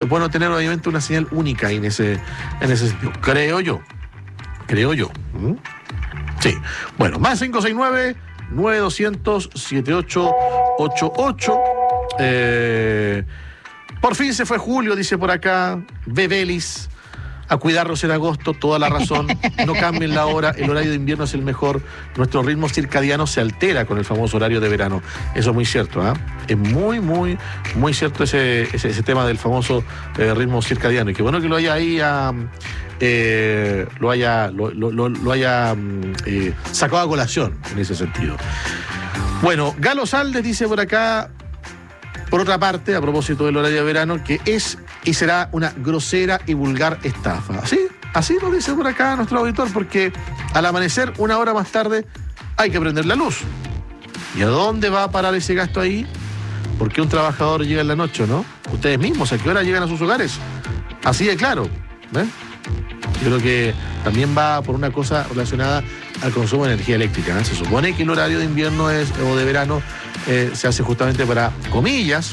Es bueno tener obviamente una señal única ahí en ese sentido. Creo yo. Sí. Bueno, más 569-9200-7888. Por fin se fue Julio, dice por acá. Bebelis. A cuidarnos en agosto, toda la razón. No cambien la hora, el horario de invierno es el mejor. Nuestro ritmo circadiano se altera con el famoso horario de verano. Eso es muy cierto, ¿eh? Es muy, muy, muy cierto ese tema del famoso ritmo circadiano. Y qué bueno que lo haya ahí lo haya sacado a colación en ese sentido. Bueno, Galo Saldes dice por acá, por otra parte, a propósito del horario de verano, que es y será una grosera y vulgar estafa. ¿Sí? Así lo dice por acá nuestro auditor, porque al amanecer, una hora más tarde, hay que prender la luz. ¿Y a dónde va a parar ese gasto ahí? ¿Por qué un trabajador llega en la noche, no? Ustedes mismos, ¿a qué hora llegan a sus hogares? Así de claro. ¿Ves? Yo creo que también va por una cosa relacionada al consumo de energía eléctrica, ¿eh? Se supone que el horario de invierno o de verano se hace justamente para, comillas,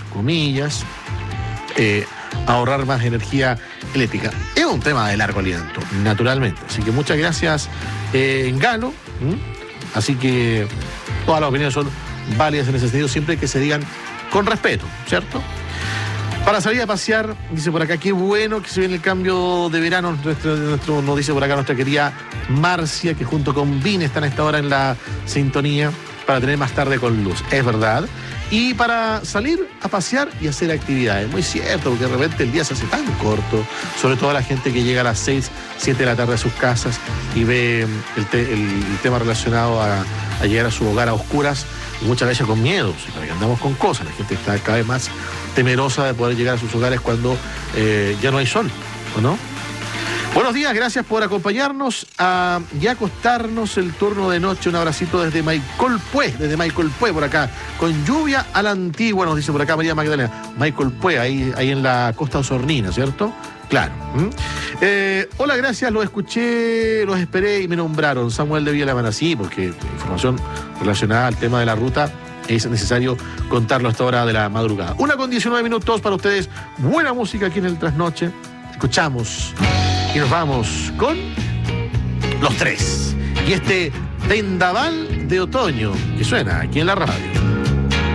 ahorrar más energía eléctrica. Es un tema de largo aliento, naturalmente. Así que muchas gracias, Galo. Así que todas las opiniones son válidas en ese sentido, siempre que se digan con respeto, ¿cierto? Para salir a pasear, dice por acá, qué bueno que se viene el cambio de verano. Nos dice por acá nuestra querida Marcia, que junto con Vine están a esta hora en la sintonía para tener más tarde con luz. Es verdad. Y para salir a pasear y hacer actividades. Muy cierto, porque de repente el día se hace tan corto, sobre todo la gente que llega a las 6, 7 de la tarde a sus casas y ve el tema relacionado a llegar a su hogar a oscuras, y muchas veces con miedo, porque andamos con cosas. La gente está cada vez más temerosa de poder llegar a sus hogares cuando ya no hay sol, ¿o no? Buenos días, gracias por acompañarnos y acostarnos el turno de noche. Un abracito desde Maicol Pué, por acá, con lluvia a la antigua, nos dice por acá María Magdalena. Maicol Pué, ahí en la costa osornina, ¿cierto? Claro. Hola, gracias, los escuché, los esperé y me nombraron. Samuel de Villamana, sí, porque información relacionada al tema de la ruta es necesario contarlo a esta hora de la madrugada. 1:19 para ustedes. Buena música aquí en el Trasnoche. Escuchamos y nos vamos con Los Tres. Y este vendaval de otoño que suena aquí en la radio.